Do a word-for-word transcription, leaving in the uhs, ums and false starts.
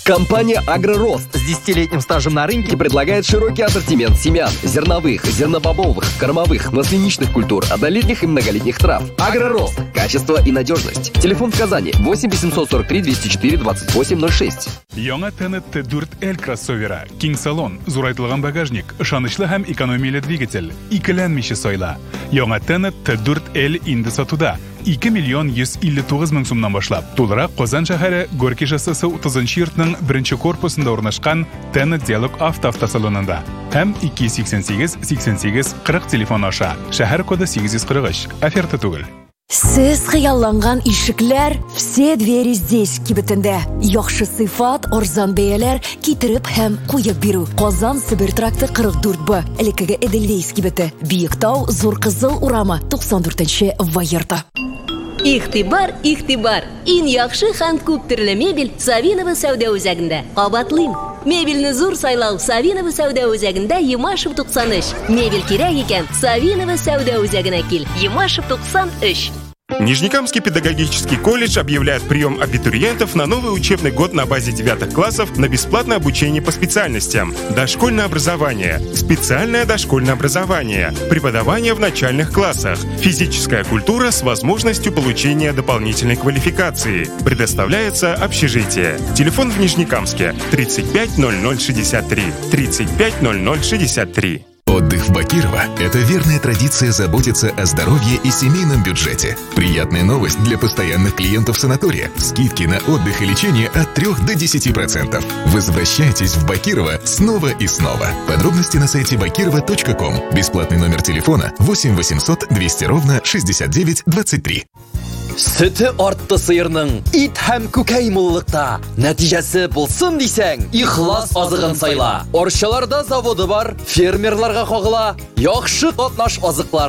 Компания «Агророст» с десятилетним стажем на рынке предлагает широкий ассортимент семян, зерновых, зернобобовых, кормовых, масляничных культур, однолетних и многолетних трав. «Агророст» – качество и надежность. Телефон в Казани восемь восемьсот сорок три двести четыре двадцать восемь ноль шесть. Яңа Т Т дүрт L кроссовері, киң салон, зурайтылған багажник, ышанычлы һәм экономияле двигатель, икеләнмичә сайла. Яңа Т Т дүрт L инде сатуда. ике миллион йөз илле тугыз мең сумнан башлап. Тулырак Казан шәһәре Горький шоссесы утызынчы йортның беренче корпусында урнашкан Т Диалог авто автосалонында. Һәм ике сиксән сигез сиксән сигез кырык телефон аша. Шәһәр коды сигез йөз кырык өч. Оферта түгел. Сез хыялланган ишекләр, все двери здесь кибетендә. Яхшы сыйфат, арзан бәяләр китереп һәм куеп бирү. Казан Сибир тракты кырык дүрт Б, элекеге Эдельвейс кибете. Биектау, Зур Кызыл урамы, туксан дүртенче Ваерта. Ихтибар, ихтибар. Иң яхшы һәм күп төрле мебель Савинова сәүдә үзәгендә. Кабатлыйм. Мебельне зур сайлау Савинова сәүдә үзәгендә Ямашев туксан өч. Мебель кирәк икән Савинова сәүдә үзәгенә кил. Ямашев туксан өч. Нижнекамский педагогический колледж объявляет прием абитуриентов на новый учебный год на базе девятых классов на бесплатное обучение по специальностям: дошкольное образование, специальное дошкольное образование, преподавание в начальных классах, физическая культура с возможностью получения дополнительной квалификации. Предоставляется общежитие. Телефон в Нижнекамске тридцать пять ноль ноль шестьдесят три, тридцать пять ноль ноль шестьдесят три. Отдых в Бакирово – это верная традиция заботиться о здоровье и семейном бюджете. Приятная новость для постоянных клиентов санатория. Скидки на отдых и лечение от трёх до десяти процентов. Возвращайтесь в Бакирово снова и снова. Подробности на сайте бакирова точка ком. Бесплатный номер телефона восемь восемьсот двести ровно шестьдесят девять двадцать три. Сөті артты сыйырның ит һәм күкәй муллыкта. Нәтиҗәсе булсын дисәң, ихлас азыгын сайла. Арчаларда заводы бар, фермерларга кагыла. Яхшы катнаш азыклар.